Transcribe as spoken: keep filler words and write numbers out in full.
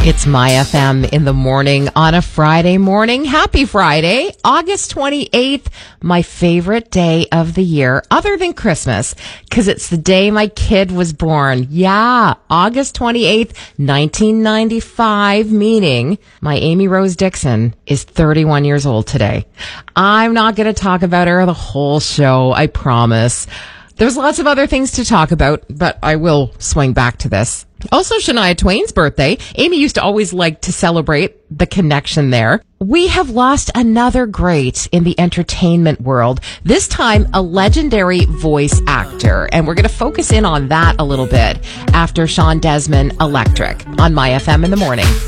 It's My F M in the morning on a Friday morning. Happy Friday, August twenty-eighth, my favorite day of the year, other than Christmas, because it's the day my kid was born. Yeah, August twenty-eighth, nineteen ninety-five, meaning my Amy Rose Dixon is thirty-one years old today. I'm not going to talk about her the whole show, I promise. There's lots of other things to talk about, but I will swing back to this. Also, Shania Twain's birthday. Amy used to always like to celebrate the connection there. We have lost another great in the entertainment world, this time a legendary voice actor. And we're going to focus in on that a little bit after Sean Desmond, Electric, on My F M in the morning.